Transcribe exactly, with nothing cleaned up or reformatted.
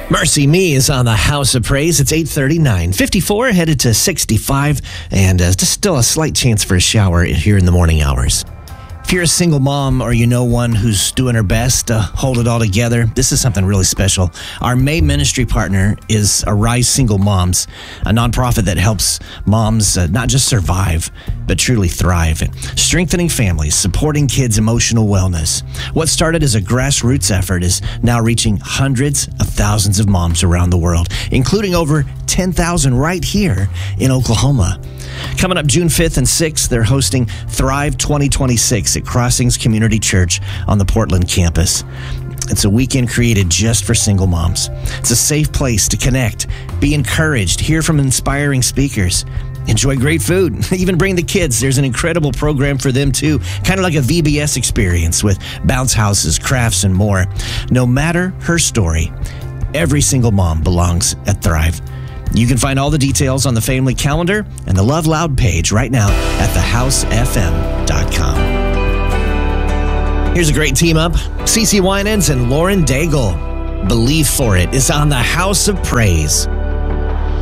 Mercy Me is on the House of Praise. It's eight thirty-nine. fifty-four headed to sixty-five, and uh, just still a slight chance for a shower here in the morning hours. If you're a single mom or you know one who's doing her best to hold it all together, this is something really special. Our May ministry partner is Arise Single Moms, a nonprofit that helps moms uh, not just survive, but truly thrive, strengthening families, supporting kids' emotional wellness. What started as a grassroots effort is now reaching hundreds of thousands of moms around the world, including over ten thousand right here in Oklahoma. Coming up June fifth and sixth, they're hosting Thrive twenty twenty-six at Crossings Community Church on the Portland campus. It's a weekend created just for single moms. It's a safe place to connect, be encouraged, hear from inspiring speakers, enjoy great food, even bring the kids. There's an incredible program for them too, kind of like a V B S experience with bounce houses, crafts, and more. No matter her story, every single mom belongs at Thrive. You can find all the details on the family calendar and the Love Loud page right now at the house f m dot com. Here's a great team up. CeCe Winans and Lauren Daigle. Believe For It is on the House of Praise.